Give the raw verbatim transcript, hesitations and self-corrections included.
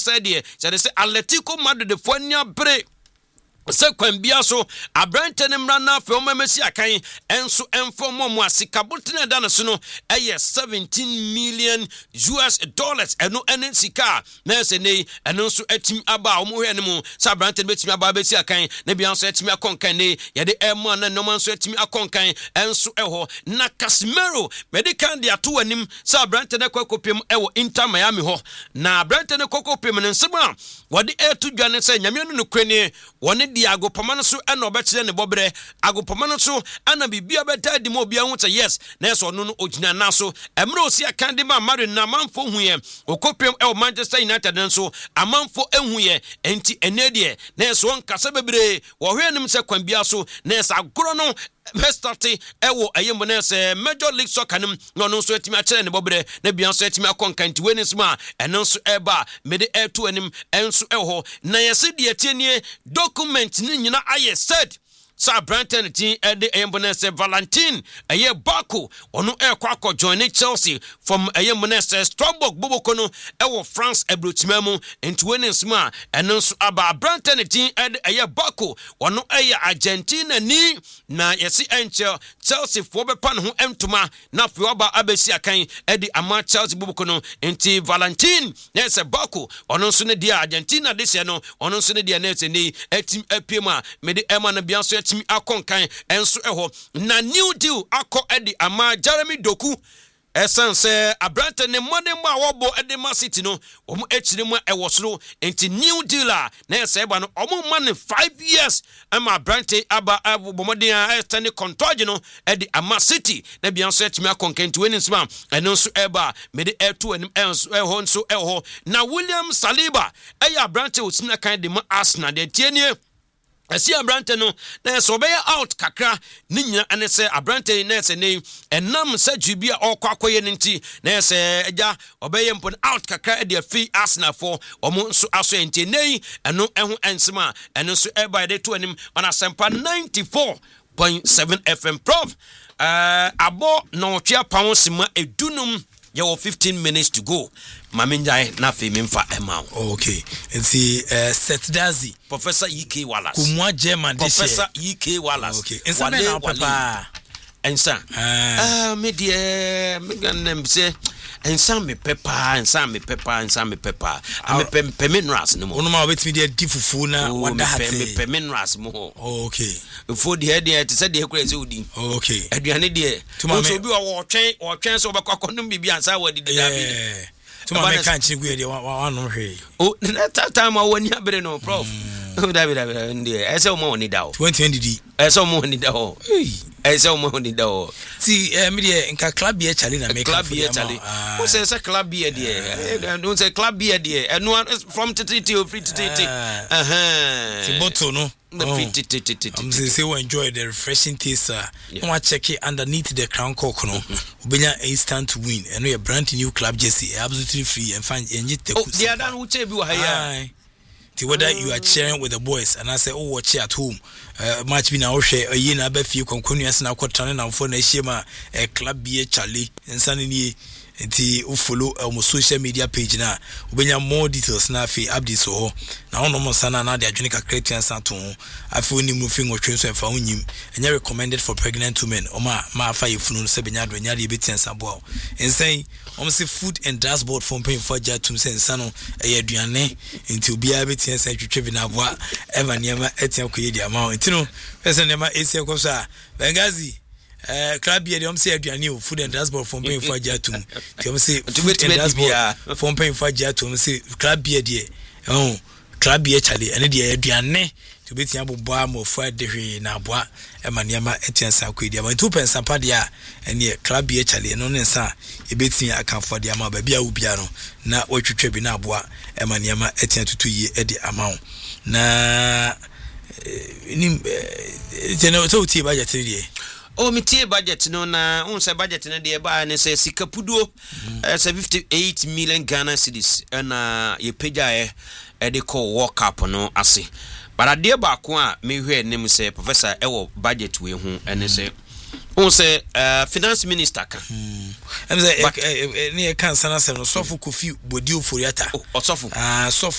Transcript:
said here say they say Atletico Madrid the fonya bre se kwambia so abrante ne mra na fe o mamesi akan enso enfo momo asika botene da no so no eye seventeen million U S dollars eno enen sika na se nei eno so atim aba o mo hwe ne mu se abrante ne betimi aba besi akan na bia so atimi akonkan ne ye de emo na no man so atimi akonkan enso eho na Casemiro medical de ato anim se abrante ne kwakopem ewo Inter Miami ho na abrante ne kwakopem ne nsema wode etu dwane se nyame no krani wone di agopama so ana obekire ne bobre agopama so ana bibia beta di mo bia hu say yes na so no no ogina na so emre osi akan de ma mare na manfo huye okopem e Manchester United nso amanfo ehuye enti enedie na so nkasa bebre wo hwe nim se kwan bia so na so agoro no Mestati ewo ayembo na se Major League Soccer nim no no so atimi akere ne bobre na bia so atimi akonkanti weni sma eno so eba mede eto anim enso eho na yese de atienie document ni nyina aye said Sa Branton team ede ayembonese Valentin aye Baku onu e kwa ko join Chelsea from ayembonese Strasbourg bobokono ewo France ebrotimamu entweni nsma eno so aba Branton team ede aye Baku onu aye Argentina ni na yesi enche Chelsea fo bepa no ho entoma na fo aba abesi akan ede ama Chelsea bobokono enti Valentin nese Baku onu so ne dia Argentina dese no onu so ne dia nese ni etim apiema mede ema na bia so timi akonkan enso eho na new deal akọ edi ama Jeremy Doku esense abrante ne modern ma wobo Edema City no omu echire mu ewosoro enti new deal a na ese ba no omu man five years ama abrante aba abomodin a extend contract no edi ama City na bia so etimi akonkan ti weni sma eno so eba mede eto anim enso eho nso eho na William Saliba eya abrante osina kan de ma Arsenal de tienie Asi abrante no na so be out kakra ni nyina ane se abrante na se nei enam sa dwibia okwa akoye nti na se eja obeye mpon out kakra e de fi Arsenal for omo nso aso enti nei eno eho ensema eno nso e by the to anim on Asempa ninety-four point seven F M prof uh abo no twa pawon sima edunum you have fifteen minutes to go. Maminjai na fe memfa ema. Okay. And see uh, Seth Dazi, Professor E K Wallace. Kumwa German Professor E K Wallace. Okay. And some na papa. And some. Ah, me dear, me ganem say and some me pepper and some me pepper and some me pepper. I me peminras no more. Ono ma wait me dey difufu na wada hat. Me peminras mo. Okay. Before the head there to say the crazy udi. Okay. Aduane there. So bi wo twen wo twen so be kwakonum bibi ansa wadi di yeah. Tuma me kan chigwe dey wa no hwe. Oh, that time I won here no prof. Oh, David David ndi. Ese o mo ni da o. twenty twenty D. Ese o mo ni da o. Hey. Ese o mo ni da o. See, eh me dey nka club here chale na make club here chale. Who say say club here there? Don't say club here there. And one from titi to free titi. Uh-huh. See bottle no. I'm say we enjoy the refreshing taste. I want to check it underneath the crown cork no. Ubenya instant win. And we a brand new club jersey, absolutely free and find and you take. Oh, the other who check you here. Whether you are sharing with the boys and I say oh watch it at home uh, match be now share a year na be few continuous na kwatane na for na shema a club be Charlie nsane ni enti u follow um, social media page na ubenya more details na fi updates so na ono mo sana na de adwene ka create santo afi oni mu fi ngotwe so fa unyim enya recommended for pregnant women o ma ma fa yefunu se benya do enya de beti ansabo ensai om se food and dashboard for paying for jatum se nsano e aduane enti obi a beti ansa twetwe bi na aboa eva niema etia ko yedi ama enti no pese niema esi ko so a Bengazi Uh, club here, they say aduane food and dashboard from paying for jatum. They say food and dashboard from paying for jatum. Say club here, there. Oh, club here, Charlie. And the aduane to be able to buy more for the na boa. Emaniama etian sa kwedi. But two pence apa dia. And the club here, Charlie. No nensa. Ebeti account for the amount. Baby ubiano. Na watchwe bi na boa. Emaniama etian tutu ye edi amount. Na ni tena so ti budget there. Oh, me tie budget no na un say budget na de ba na say sikapuduo eh say fifty-eight million Ghana cedis na ye pagya e e de call work up no ase but ade ba ko a me hwe nim say professor e wo budget we hu ene say un say uh, finance minister kan em say ne kan sana se no sofu Kofi Bodi Oforiata oh sofu ah sofu